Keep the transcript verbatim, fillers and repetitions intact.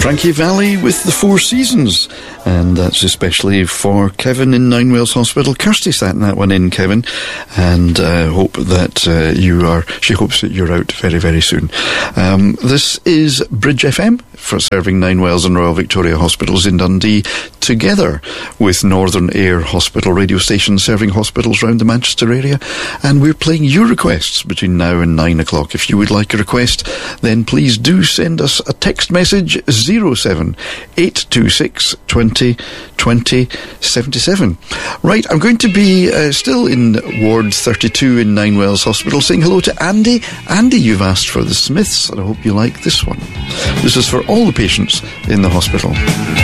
Frankie Valli with the Four Seasons, and that's especially for Kevin in Ninewells Hospital. Kirsty sat in that one in, Kevin, and uh, hope that uh, you are, she hopes that you're out very, very soon. Um, this is Bridge F M, for serving Ninewells and Royal Victoria Hospitals in Dundee, together with Northern Air Hospital radio station serving hospitals around the Manchester area, and we're playing your requests between now and nine o'clock. If you would like a request, then please do send us a text message, zero seven eight two six twenty twenty seventy-seven. Right, I'm going to be uh, still in Ward thirty-two in Ninewells Hospital, saying hello to Andy. Andy, you've asked for the Smiths, and I hope you like this one. This is for all the patients in the hospital.